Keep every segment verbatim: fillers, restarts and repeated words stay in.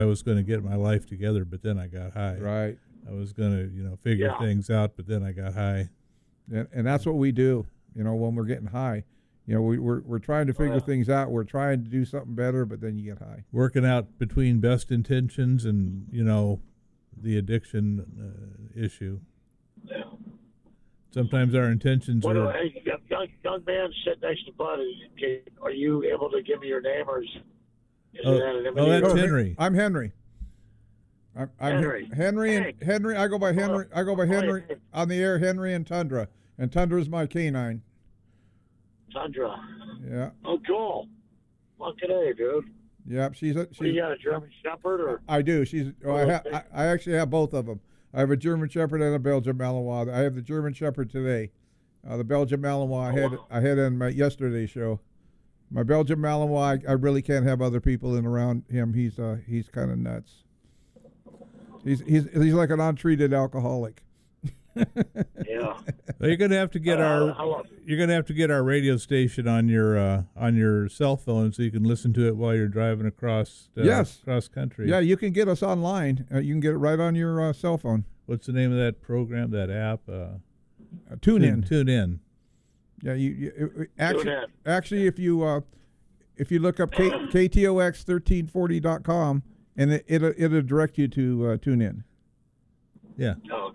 I was going to get my life together, but then I got high. Right. I was going to, you know, figure Yeah. things out, but then I got high. And, and that's what we do, you know, when we're getting high. You know, we, we're, we're trying to figure Oh. things out. We're trying to do something better, but then you get high. Working out between best intentions and, you know, the addiction uh, issue. Yeah. Sometimes our intentions What do are... I, young, young, young man sitting next to Bud, can, are you able to give me your name, or is, is Oh, it oh, anonymity? that's Oh, Henry. I'm Henry. I'm, I'm Henry. Henry and Hey. Henry. I go by Henry. I go by Oh, Henry hey. on the air. Henry and Tundra, and Tundra is my canine. Tundra. Yeah. Oh, cool. Fucking A, dude. Yep. She's a. What, She's. you got a German Shepherd, or? I do. She's. Oh, I, ha, I, I actually have both of them. I have a German Shepherd and a Belgian Malinois. I have the German Shepherd today. Uh, the Belgian Malinois I had. wow. I had in my yesterday's show. My Belgian Malinois. I, I really can't have other people in around him. He's. Uh. He's kind of nuts. He's. He's. He's like an untreated alcoholic. Yeah. Well, you're going to have to get Uh, our... how long- You're going to have to get our radio station on your uh, on your cell phone so you can listen to it while you're driving across uh, Yes. across country. Yeah, you can get us online. Uh, you can get it right on your uh, cell phone. What's the name of that program, that app? Uh, Uh, tune in. Tune in. Yeah, you, you it- it- actually, in. actually, if you uh, if you look up K, K T O X thirteen forty dot com, and it it'll, it'll direct you to uh, tune in. Yeah. Oh.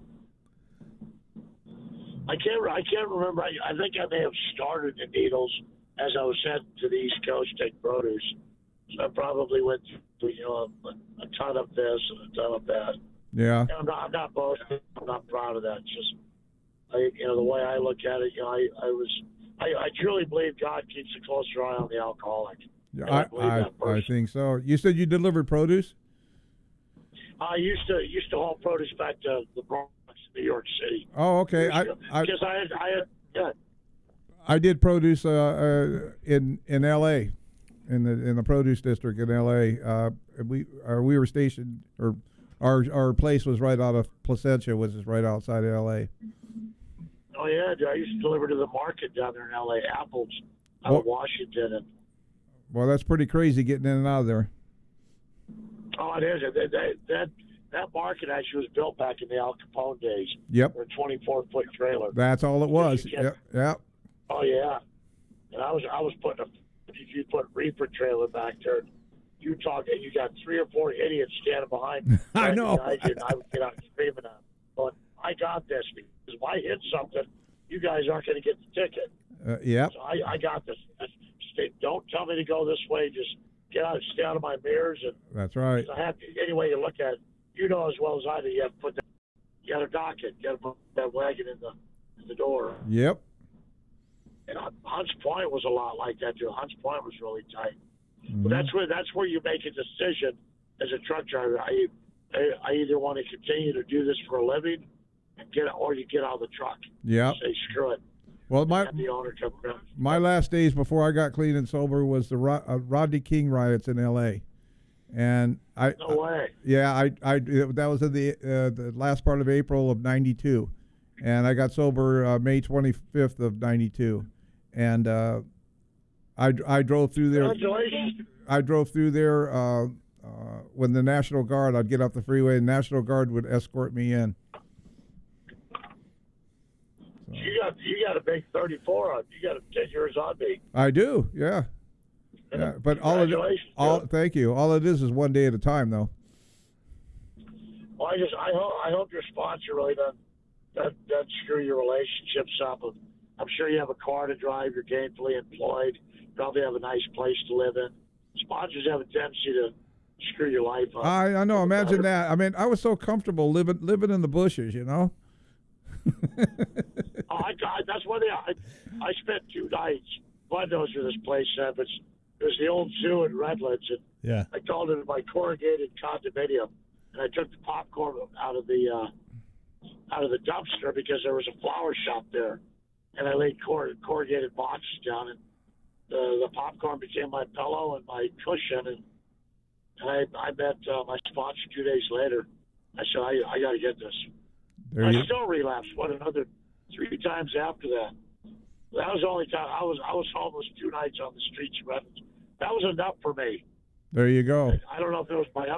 I can't. I can't remember. I, I think I may have started in Needles as I was sent to the East Coast to take produce. So I probably went through, you know, a, a ton of this and a ton of that. Yeah, And I'm not. I'm not boasting. I'm not proud of that. It's just, I, you know, the way I look at it. You know, I, I was. I, I truly believe God keeps a closer eye on the alcoholic. yeah And I I believe I, that I person. think so. You said you delivered produce. I used to used to haul produce back to the Bronx, New York City. Oh, okay. I I, Because I had. I had. Yeah. I did produce uh, uh, in in L A, in the in the produce district in L A. Uh, we uh, we were stationed, or our our place was right out of Placentia, which is right outside of L A. Oh yeah, dude, I used to deliver to the market down there in L A, Apples, out Oh. of Washington, and Well, that's pretty crazy getting in and out of there. oh, it is. That that that, that market actually was built back in the Al Capone days. Yep, For a twenty-four foot trailer. that's all it was. you get- Yep, yep. Oh yeah, and I was I was putting a if you put a reefer trailer back there, you talk and you got three or four idiots standing behind. I know. behind you, and I would get out screaming at them, going, "I got this because if I hit something, you guys aren't going to get the ticket." Uh, yep. So I, I got this. Just stay, don't tell me to go this way. Just get out, stay out of my mirrors. And That's right. I have to, any way you look at it, you know as well as I do. You have to put that, you got to dock it. You got to put that wagon in the in the door. Yep. And Hunts Point was a lot like that too. Hunts Point was really tight. Mhm. But that's where that's where you make a decision as a truck driver. I I, I either want to continue to do this for a living, and get or you get out of the truck. Yep. Say screw it. Well, my Have the owner come around. my last days before I got clean and sober was the Rod, uh, Rodney King riots in L A, and I No way. yeah I I that was in the uh, the last part of April of ninety-two, and I got sober uh, May twenty-fifth of ninety-two, and uh, I I drove through there. Congratulations. I drove through there uh, uh, when the National Guard. I'd get off the freeway, and the National Guard would escort me in. You got you got a big thirty-four on. You got a ten years on me. I do, yeah, yeah. But all of it, Congratulations, all Joe. thank you. All it is is one day at a time, though. Well, I just I hope I hope your sponsor really doesn't doesn't, doesn't screw your relationships up. I'm sure you have a car to drive. You're gainfully employed. You probably have a nice place to live in. Sponsors have a tendency to screw your life up. I I know. Imagine that. I mean, I was so comfortable living living in the bushes, you know. Oh, I, I, that's one thing. I, I spent two nights. God knows where this place is. But it was the old zoo in Redlands, and Yeah. I called it my corrugated condominium, and I took the popcorn out of the uh, out of the dumpster because there was a flower shop there, and I laid cor- corrugated boxes down, and the the popcorn became my pillow and my cushion, and, and I I met uh, my sponsor two days later. I said I I got to get this. There I you, still relapsed. What another three times after that. That was the only time I was I was homeless two nights on the streets of Redlands. That was enough for me. There you go. I don't know if it was my